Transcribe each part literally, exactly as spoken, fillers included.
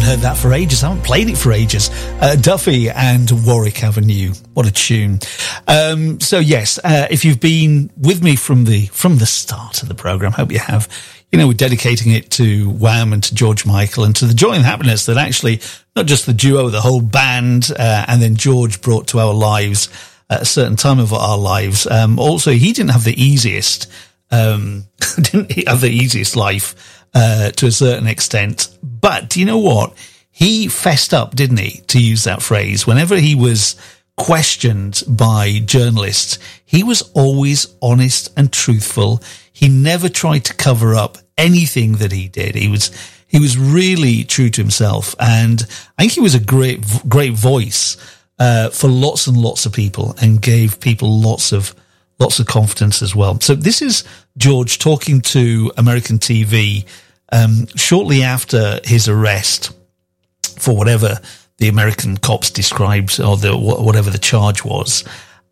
heard that for ages. I haven't played it for ages. Uh, Duffy and Warwick Avenue. What a tune. Um, so yes, uh, if you've been with me from the, from the start of the programme, hope you have, you know, we're dedicating it to Wham and to George Michael and to the joy and happiness that actually, not just the duo, the whole band, uh, and then George brought to our lives at a certain time of our lives. Um, also, he didn't have the easiest, um, didn't have the easiest life, uh, to a certain extent. But do you know what? He fessed up, didn't he, to use that phrase? Whenever he was questioned by journalists, he was always honest and truthful. He never tried to cover up anything that he did. He was, he was really true to himself. And I think he was a great, great voice, uh, for lots and lots of people and gave people lots of, lots of confidence as well. So this is George talking to American T V, um, shortly after his arrest for whatever the American cops described or the, whatever the charge was.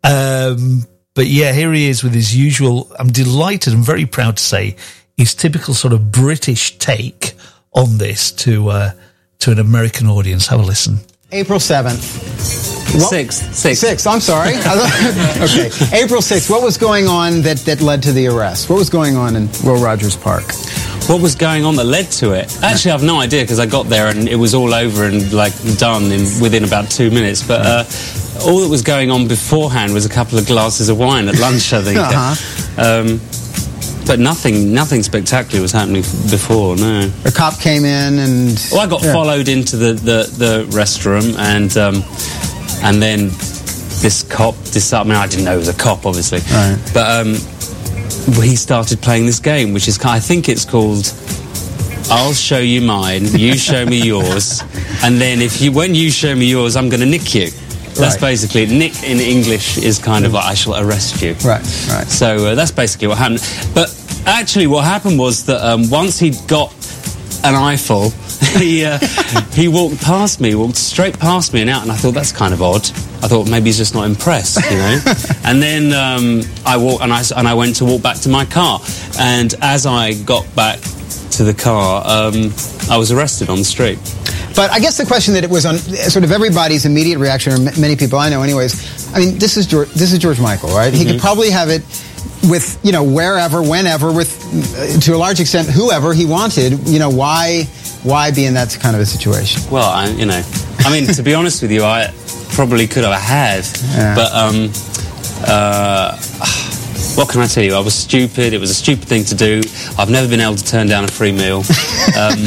Um, But yeah, here he is with his usual, I'm delighted and very proud to say, his typical sort of British take on this to uh, to an American audience. Have a listen. April seventh. Sixth. Sixth. Sixth, I'm sorry. Okay. April sixth, what was going on that, that led to the arrest? What was going on in Will Rogers Park? What was going on that led to it? Actually, I've no idea because I got there and it was all over and like done in within about two minutes. But uh, all that was going on beforehand was a couple of glasses of wine at lunch, I think. uh-huh. um, but nothing, nothing spectacular was happening before. No. A cop came in and. Well, I got yeah. followed into the the, the restroom and um, and then this cop decided. I mean, I didn't know it was a cop, obviously. Right. But. Um, he started playing this game, which is, I think it's called, I'll show you mine, you show me yours, and then if you, when you show me yours, I'm going to nick you. That's right. Basically, nick in English is kind of like, I shall arrest you. Right, right. So uh, that's basically what happened. But actually what happened was that um, once he'd got an eyeful, he uh, he walked past me, walked straight past me and out, and I thought, that's kind of odd. I thought maybe he's just not impressed, you know. And then um, I walked and I and I went to walk back to my car, and as I got back to the car, um, I was arrested on the street. But I guess the question that it was on sort of everybody's immediate reaction, or m- many people I know, anyways. I mean, this is George, this is George Michael, right? Mm-hmm. He could probably have it with, you know, wherever, whenever, with uh, to a large extent, whoever he wanted. You know, why why be in that kind of a situation? Well, I, you know, I mean, to be honest with you, I probably could have had, yeah. but um, uh, what can I tell you? I was stupid. It was a stupid thing to do. I've never been able to turn down a free meal. Um,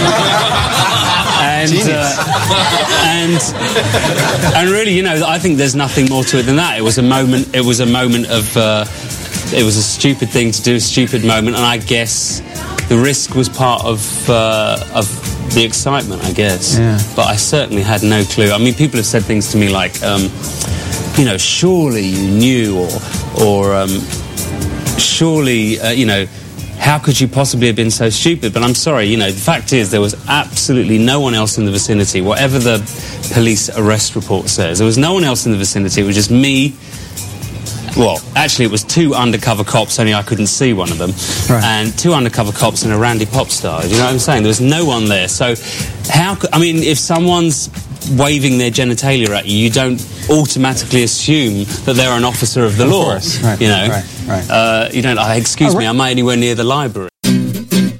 and, uh, and and really, you know, I think there's nothing more to it than that. It was a moment. It was a moment of. Uh, it was a stupid thing to do, a stupid moment, and I guess the risk was part of uh, of the excitement, I guess. Yeah. But I certainly had no clue. I mean, people have said things to me like, um, you know, surely you knew, or or um, surely, uh, you know. How could you possibly have been so stupid? But I'm sorry, you know, the fact is there was absolutely no one else in the vicinity, whatever the police arrest report says. There was no one else in the vicinity. It was just me. Well, actually, it was two undercover cops, only I couldn't see one of them. Right. And two undercover cops and a Randy pop star. You know what I'm saying? There was no one there. So how could... I mean, if someone's waving their genitalia at you, you don't automatically assume that they're an officer of the of law. Course. Right. You know? Right. Right. Uh, you don't... Uh, excuse oh, me, am I anywhere near the library?